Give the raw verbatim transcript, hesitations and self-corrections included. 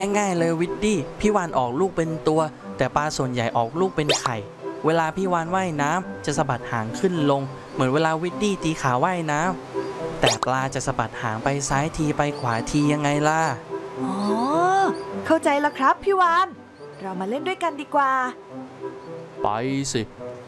ง่ายๆเลยวิดดี้พี่วานออกลูกเป็นตัวแต่ปลาส่วนใหญ่ออกลูกเป็นไข่เวลาพี่วานว่ายน้ำจะสะบัดหางขึ้นลงเหมือนเวลาวิดดี้ตีขาว่ายน้ำแต่ปลาจะสะบัดหางไปซ้ายทีไปขวาทียังไงล่ะอ๋อเข้าใจแล้วครับพี่วานเรามาเล่นด้วยกันดีกว่าไปสิ